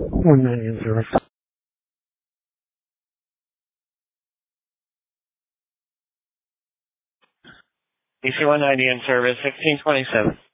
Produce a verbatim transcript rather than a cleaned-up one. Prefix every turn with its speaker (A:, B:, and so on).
A: one ninety zero.
B: D C one ninety in service, sixteen twenty-seven.